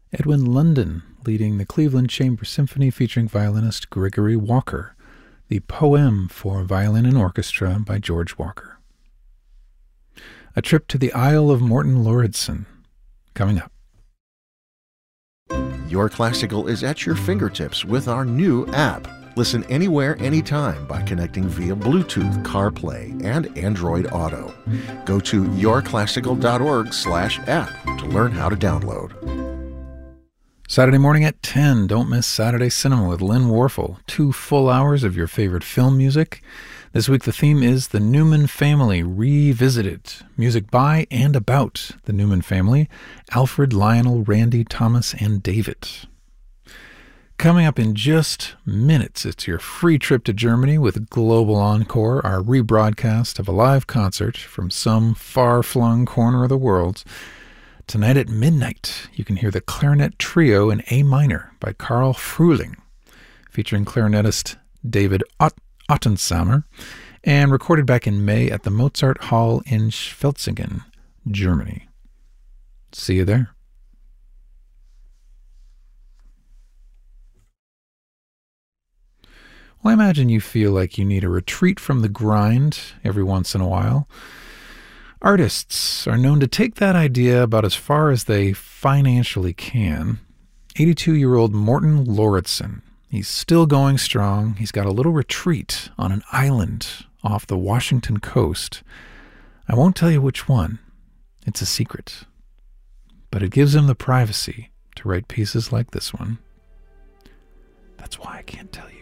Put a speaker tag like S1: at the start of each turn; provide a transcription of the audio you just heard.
S1: Edwin London leading the Cleveland Chamber Symphony featuring violinist Gregory Walker. The Poem for Violin and Orchestra by George Walker. A trip to the Isle of Morton Lauridsen, coming up.
S2: Your Classical is at your fingertips with our new app. Listen anywhere, anytime by connecting via Bluetooth, CarPlay, and Android Auto. Go to yourclassical.org/app to learn how to download.
S1: Saturday morning at 10, don't miss Saturday Cinema with Lynn Warfel. 2 full hours of your favorite film music. This week the theme is The Newman Family Revisited. Music by and about the Newman family. Alfred, Lionel, Randy, Thomas, and David. Coming up in just minutes, it's your free trip to Germany with Global Encore, our rebroadcast of a live concert from some far-flung corner of the world. Tonight at midnight, you can hear the Clarinet Trio in A minor by Karl Fruhling, featuring clarinetist David Ottensamer, and recorded back in May at the Mozart Hall in Schwetzingen, Germany. See you there. Well, I imagine you feel like you need a retreat from the grind every once in a while. Artists are known to take that idea about as far as they financially can. 82-year-old Morton Lauridsen. He's still going strong. He's got a little retreat on an island off the Washington coast. I won't tell you which one. It's a secret. But it gives him the privacy to write pieces like this one. That's why I can't tell you.